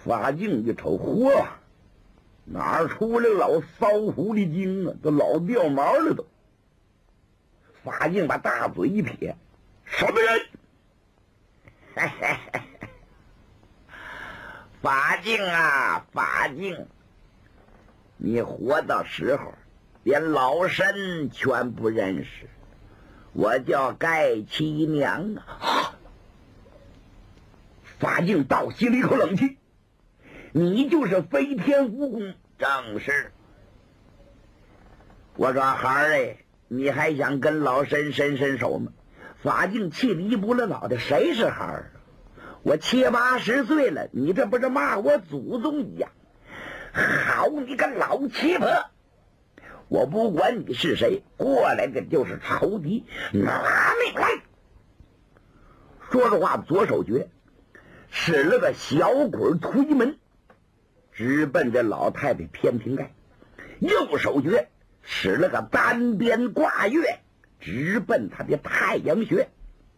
法镜一瞅，嚯，哪出来老骚狐狸精啊，都老掉毛了都。法镜把大嘴一撇，什么人？法镜啊，法镜，你活到时候连老身全不认识，我叫盖七娘啊！法镜倒吸了一口冷气，你就是飞天蜈蚣？正是。我说孩儿哎，你还想跟老身伸手吗？法镜气得一拨了脑袋，谁是孩儿？我70、80岁了，你这不是骂我祖宗一样？好你个老七婆！我不管你是谁，过来的就是仇敌，拿命来！说着话，左手诀使了个小鬼推门，直奔这老太太偏平盖；右手诀使了个单边挂月，直奔他的太阳穴。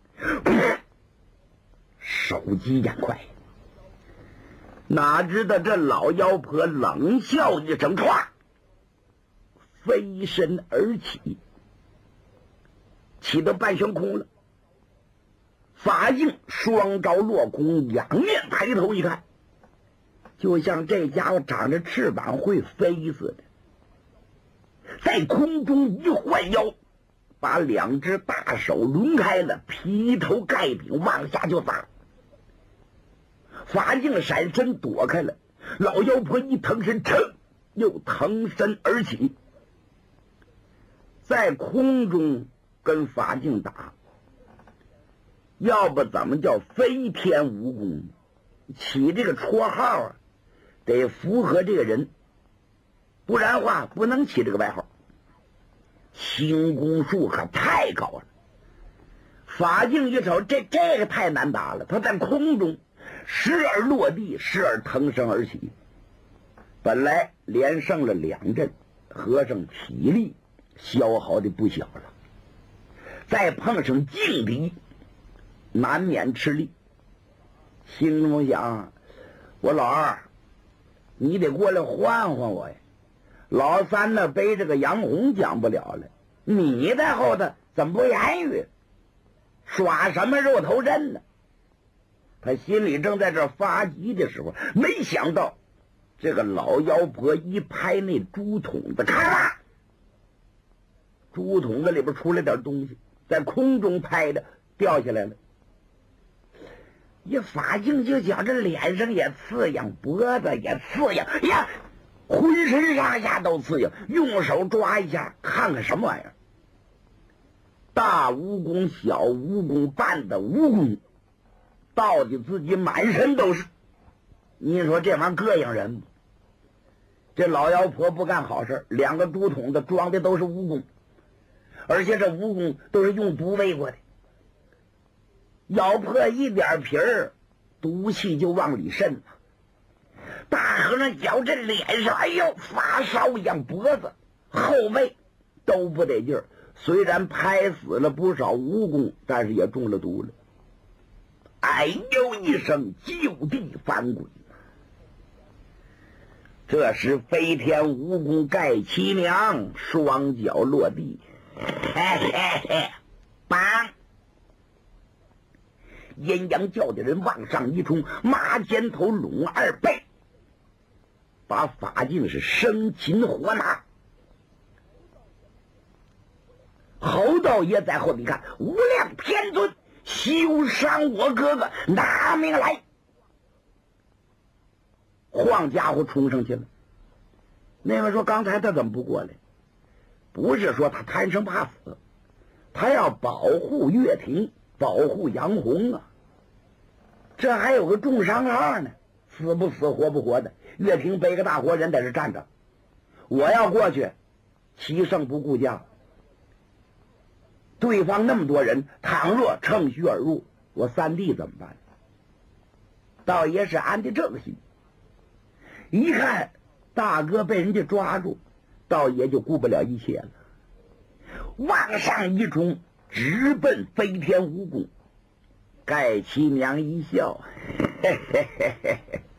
手疾眼快，哪知道这老妖婆冷笑一声，唰，飞身而起，起到半悬空了。法镜双招落空，仰面抬头一看，就像这家伙长着翅膀会飞似的，在空中一换腰，把两只大手抡开了，劈头盖顶往下就砸。法镜闪身躲开了，老妖婆一腾身，噌，又腾身而起，在空中跟法镜打。要不怎么叫飞天蜈蚣？起这个绰号啊，得符合这个人，不然话不能起这个外号。轻功术可太高了。法镜一瞅，这个太难打了。他在空中时而落地，时而腾身而起。本来连胜了2阵，和尚体力消耗的不小了，再碰上劲敌，难免吃力。心中想，我老二，你得过来换换我呀。老三呢，背着个杨红讲不了了，你在后头怎么不言语？耍什么肉头阵呢？他心里正在这发急的时候，没想到这个老妖婆一拍那竹筒子，咔啦，竹筒子里边出来点东西，在空中拍的掉下来了。一法镜就觉着脸上也刺痒，脖子也刺痒，呀，浑身上下都刺痒，用手抓一下，看看什么玩意儿。大蜈蚣、小蜈蚣、半的蜈蚣，到底自己满身都是。你说这玩意儿膈应人吗？这老妖婆不干好事，2个竹筒子装的都是蜈蚣，而且这蜈蚣都是用毒喂过的，咬破一点皮儿，毒气就往里渗了。大和尚觉这脸上，哎呦，发烧一样，脖子、后背都不得劲儿。虽然拍死了不少蜈蚣，但是也中了毒了。哎呦一声，就地翻滚。这时飞天蜈蚣盖七娘双脚落地，嘿嘿嘿，梆！阴阳教的人往上一冲，马肩头拢2倍，把法镜是生擒活拿。侯道爷在后面看，无量天尊，休伤我哥哥，拿命来！晃家伙冲上去了。那位说，刚才他怎么不过来？不是说他贪生怕死，他要保护岳霆，保护杨红啊。这还有个重伤号呢，死不死活不活的。岳霆背个大活人在这站着，我要过去骑胜不顾家。对方那么多人，倘若乘虚而入，我三弟怎么办？道爷是安的这个心，一看大哥被人家抓住，道爷就顾不了一切了，往上一冲，直奔飞天蜈蚣。盖七娘一笑，嘿嘿嘿嘿嘿，